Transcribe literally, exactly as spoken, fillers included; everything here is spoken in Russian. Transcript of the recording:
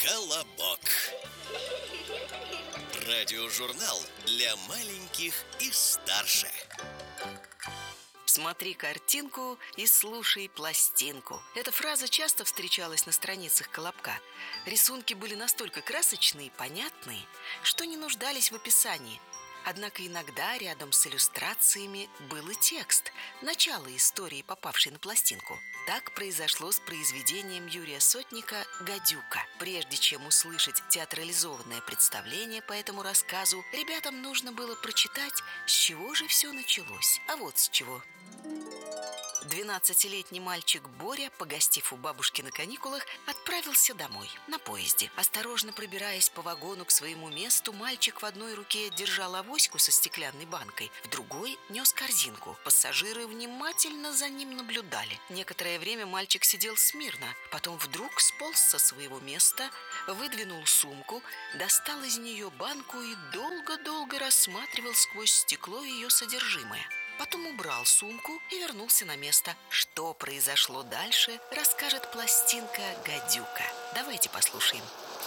«Колобок». Радиожурнал для маленьких и старше. Смотри картинку и слушай пластинку. Эта фраза часто встречалась на страницах «Колобка». Рисунки были настолько красочные и понятные, что не нуждались в описании. Однако иногда рядом с иллюстрациями был и текст, начало истории, попавшей на пластинку. Так произошло с произведением Юрия Сотника «Гадюка». Прежде чем услышать театрализованное представление по этому рассказу, ребятам нужно было прочитать, с чего же все началось. А вот с чего. Двенадцатилетний мальчик Боря, погостив у бабушки на каникулах, отправился домой на поезде. Осторожно пробираясь по вагону к своему месту, мальчик в одной руке держал авоську со стеклянной банкой, в другой нес корзинку. Пассажиры внимательно за ним наблюдали. Некоторое время мальчик сидел смирно, потом вдруг сполз со своего места, выдвинул сумку, достал из нее банку и долго-долго рассматривал сквозь стекло ее содержимое. Потом убрал сумку и вернулся на место. Что произошло дальше, расскажет пластинка «Гадюка». Давайте послушаем.